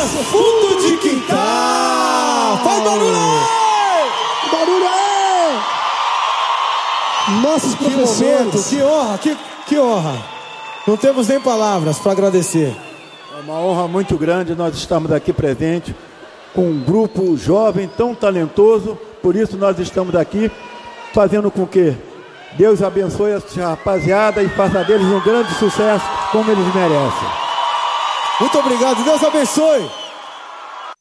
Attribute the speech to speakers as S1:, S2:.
S1: Fundo de Quintal! Faz barulho aí!
S2: Barulho aí! Nossos professores.
S1: Que momento, que honra, que honra. Não temos nem palavras para agradecer.
S3: É uma honra muito grande nós estamos aqui presentes com um grupo jovem tão talentoso. Por isso nós estamos aqui fazendo com que Deus abençoe essa rapaziada e faça deles um grande sucesso como eles merecem.
S1: Muito obrigado, Deus abençoe.